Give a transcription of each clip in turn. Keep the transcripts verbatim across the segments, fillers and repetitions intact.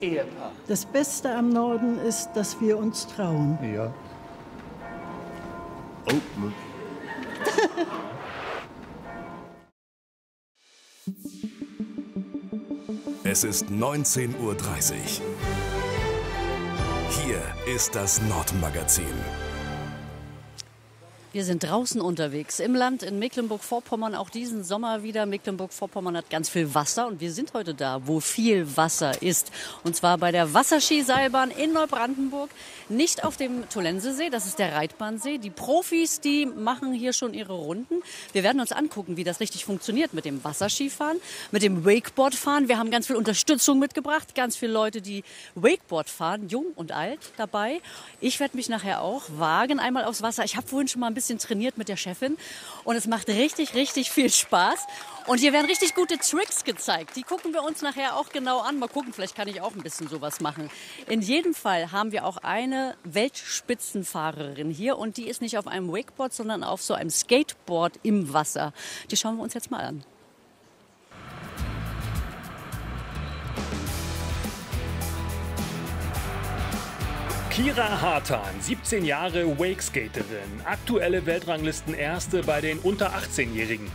Ehepaar. Das Beste am Norden ist, dass wir uns trauen. Ja. Oh, ne. Es ist neunzehn Uhr dreißig. Hier ist das Nordmagazin. Wir sind draußen unterwegs im Land in Mecklenburg-Vorpommern, auch diesen Sommer wieder. Mecklenburg-Vorpommern hat ganz viel Wasser und wir sind heute da, wo viel Wasser ist. Und zwar bei der Wasserskiseilbahn in Neubrandenburg, nicht auf dem Tollensesee, das ist der Reitbahnsee. Die Profis, die machen hier schon ihre Runden. Wir werden uns angucken, wie das richtig funktioniert mit dem Wasserskifahren, mit dem Wakeboardfahren. Wir haben ganz viel Unterstützung mitgebracht, ganz viele Leute, die Wakeboard fahren, jung und alt dabei. Ich werde mich nachher auch wagen, einmal aufs Wasser. Ich habe vorhin schon mal ein bisschen bisschen trainiert mit der Chefin und es macht richtig, richtig viel Spaß. Und hier werden richtig gute Tricks gezeigt. Die gucken wir uns nachher auch genau an. Mal gucken, vielleicht kann ich auch ein bisschen sowas machen. In jedem Fall haben wir auch eine Weltspitzenfahrerin hier und die ist nicht auf einem Wakeboard, sondern auf so einem Skateboard im Wasser. Die schauen wir uns jetzt mal an. Kira Hartan, siebzehn Jahre Wakeskaterin, aktuelle Weltranglisten-Erste bei den unter achtzehn-Jährigen.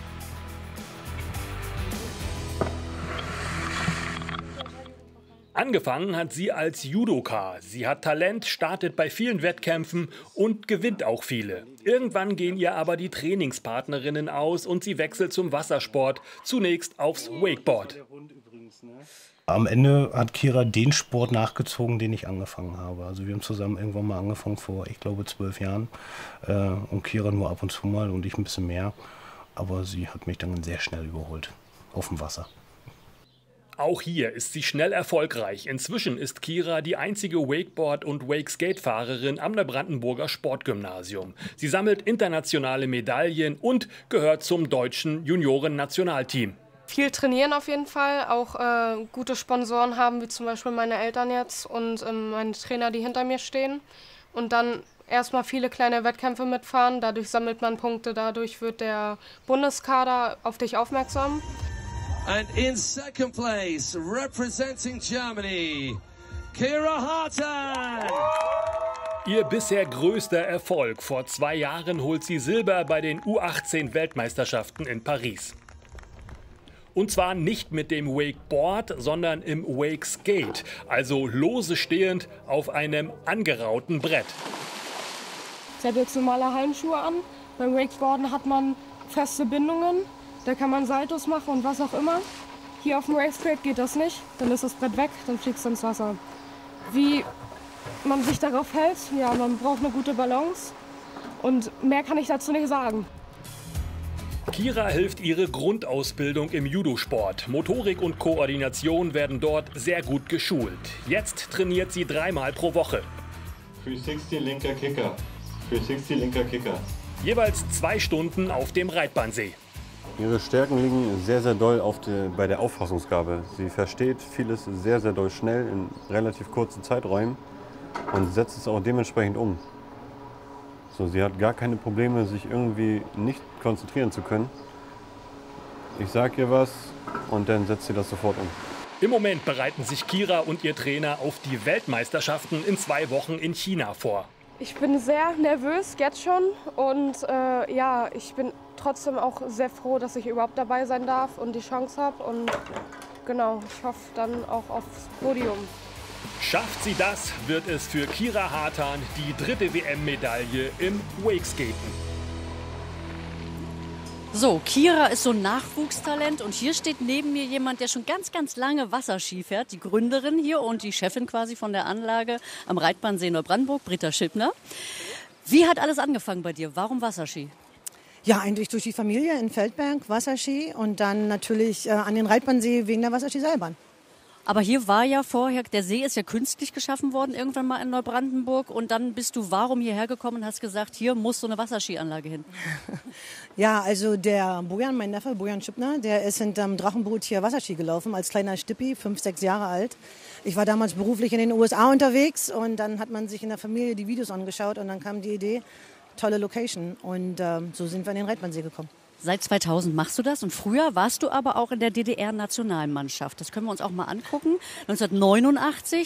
Angefangen hat sie als Judoka. Sie hat Talent, startet bei vielen Wettkämpfen und gewinnt auch viele. Irgendwann gehen ihr aber die Trainingspartnerinnen aus und sie wechselt zum Wassersport, zunächst aufs Wakeboard. Am Ende hat Kira den Sport nachgezogen, den ich angefangen habe. Also wir haben zusammen irgendwann mal angefangen vor, ich glaube, zwölf Jahren. Äh, und Kira nur ab und zu mal und ich ein bisschen mehr. Aber sie hat mich dann sehr schnell überholt auf dem Wasser. Auch hier ist sie schnell erfolgreich. Inzwischen ist Kira die einzige Wakeboard- und Wakeskate-Fahrerin am Neubrandenburger Sportgymnasium. Sie sammelt internationale Medaillen und gehört zum deutschen Junioren-Nationalteam. Viel trainieren auf jeden Fall, auch äh, gute Sponsoren haben, wie zum Beispiel meine Eltern jetzt und ähm, meine Trainer, die hinter mir stehen. Und dann erstmal viele kleine Wettkämpfe mitfahren, dadurch sammelt man Punkte, dadurch wird der Bundeskader auf dich aufmerksam. And in second place, representing Germany, Kira Hartan. Ihr bisher größter Erfolg. Vor zwei Jahren holt sie Silber bei den U achtzehn Weltmeisterschaften in Paris. Und zwar nicht mit dem Wakeboard, sondern im Wakeskate, also lose stehend auf einem angerauten Brett. Ich habe jetzt normale Hallenschuhe an. Beim Wakeboarden hat man feste Bindungen, da kann man Saltos machen und was auch immer. Hier auf dem Wakeskate geht das nicht, dann ist das Brett weg, dann fliegst du ins Wasser. Wie man sich darauf hält, ja, man braucht eine gute Balance und mehr kann ich dazu nicht sagen. Kira hilft ihre Grundausbildung im Judosport. Motorik und Koordination werden dort sehr gut geschult. Jetzt trainiert sie dreimal pro Woche. drei sechzig linker Kicker. drei sechzig linker Kicker. Jeweils zwei Stunden auf dem Reitbahnsee. Ihre Stärken liegen sehr, sehr doll auf die, bei der Auffassungsgabe. Sie versteht vieles sehr, sehr doll schnell in relativ kurzen Zeiträumen und setzt es auch dementsprechend um. So, sie hat gar keine Probleme, sich irgendwie nicht konzentrieren zu können. Ich sage ihr was und dann setzt sie das sofort um. Im Moment bereiten sich Kira und ihr Trainer auf die Weltmeisterschaften in zwei Wochen in China vor. Ich bin sehr nervös, jetzt schon. Und äh, ja, ich bin trotzdem auch sehr froh, dass ich überhaupt dabei sein darf und die Chance habe. Und genau, ich hoffe dann auch aufs Podium. Schafft sie das, wird es für Kira Hartan die dritte W M-Medaille im Wakeskaten. So, Kira ist so ein Nachwuchstalent und hier steht neben mir jemand, der schon ganz, ganz lange Wasserski fährt. Die Gründerin hier und die Chefin quasi von der Anlage am Reitbahnsee Neubrandenburg, Britta Schippner. Wie hat alles angefangen bei dir? Warum Wasserski? Ja, eigentlich durch die Familie in Feldberg, Wasserski und dann natürlich äh, an den Reitbahnsee wegen der Wasserskiseilbahn. Aber hier war ja vorher, der See ist ja künstlich geschaffen worden, irgendwann mal in Neubrandenburg. Und dann bist du warum hierher gekommen und hast gesagt, hier muss so eine Wasserskianlage hin? Ja, also der Bojan, mein Neffe, Bojan Schippner, der ist hinterm Drachenboot hier Wasserski gelaufen, als kleiner Stippi, fünf, sechs Jahre alt. Ich war damals beruflich in den U S A unterwegs und dann hat man sich in der Familie die Videos angeschaut und dann kam die Idee, tolle Location. Und ähm, so sind wir an den Reitbahnsee gekommen. Seit zweitausend machst du das und früher warst du aber auch in der D D R-Nationalmannschaft. Das können wir uns auch mal angucken. neunzehnhundertneunundachtzig